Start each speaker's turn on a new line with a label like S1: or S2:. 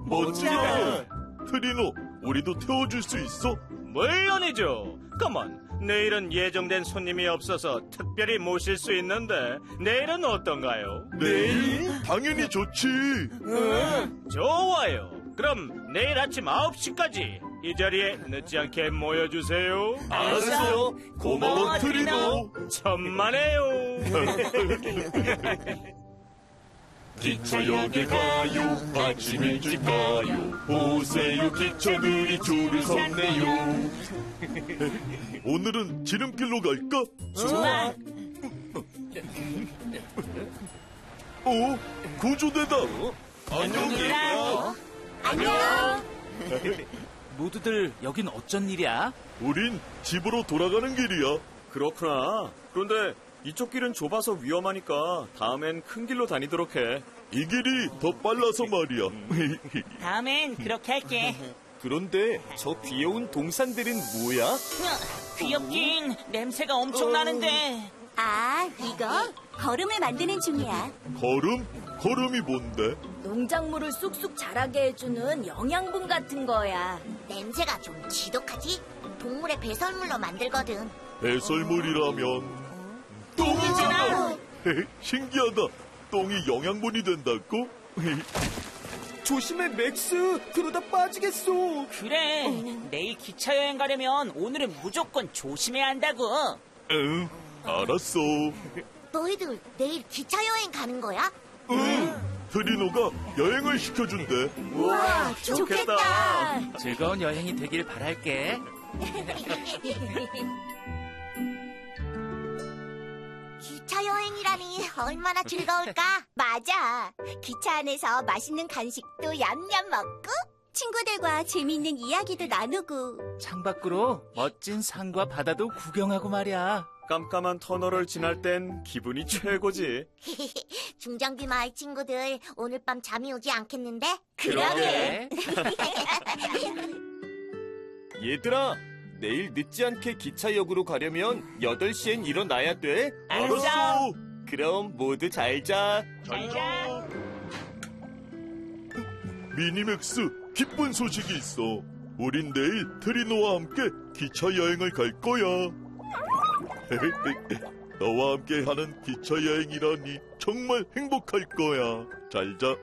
S1: 멋지다. 트리노, 우리도 태워줄 수 있어?
S2: 물론이죠. 컴온. 내일은 예정된 손님이 없어서 특별히 모실 수 있는데 내일은 어떤가요?
S1: 내일? 당연히 좋지.
S2: 좋아요. 그럼 내일 아침 9시까지 이 자리에 늦지 않게 모여주세요.
S1: 알았어. 고마워, 트리노.
S2: 천만에요.
S1: 기차역에 가요. 아침 일찍 가요. 보세요, 기차들이 줄을 섰네요. 오늘은 지름길로 갈까?
S3: 좋아.
S1: 구조대다. 안녕.
S3: 안녕.
S4: 모두들 여긴 어쩐 일이야?
S1: 우린 집으로 돌아가는 길이야.
S5: 그렇구나. 그런데 이쪽 길은 좁아서 위험하니까 다음엔 큰 길로 다니도록 해.
S1: 이 길이 더 빨라서 말이야.
S3: 다음엔 그렇게 할게.
S5: 그런데 저 귀여운 동산들은 뭐야?
S3: 귀엽긴. 냄새가 엄청 나는데.
S6: 아, 이거? 거름을 만드는 중이야.
S1: 걸음? 걸음이 뭔데?
S6: 농작물을 쑥쑥 자라게 해주는 영양분 같은 거야.
S7: 냄새가 좀 지독하지? 동물의 배설물로 만들거든.
S1: 배설물이라면 똥이잖아. 신기하다. 똥이 영양분이 된다고?
S5: 조심해, 맥스. 그러다 빠지겠어.
S3: 그래. 내일 기차 여행 가려면 오늘은 무조건 조심해야 한다고.
S1: 응, 알았어.
S7: 너희들 내일 기차 여행 가는 거야?
S1: 트리노가 여행을 시켜준대.
S7: 우와, 좋겠다.
S4: 즐거운 여행이 되길 바랄게.
S7: 기차 여행이라니 얼마나 즐거울까?
S6: 맞아. 기차 안에서 맛있는 간식도 얌얌 먹고 친구들과 재미있는 이야기도 나누고.
S4: 창밖으로 멋진 산과 바다도 구경하고 말이야.
S5: 깜깜한 터널을 지날 땐 기분이 최고지.
S7: 중장비 마을 친구들 오늘 밤 잠이 오지 않겠는데?
S4: 그러게.
S5: 얘들아, 내일 늦지 않게 기차역으로 가려면 8시엔 일어나야 돼.
S1: 알았어.
S5: 그럼 모두 잘 자.
S3: 잘 자.
S1: 미니맥스, 기쁜 소식이 있어. 우린 내일 트리노와 함께 기차 여행을 갈 거야. 너와 함께 하는 기차 여행이라니 정말 행복할 거야. 잘 자.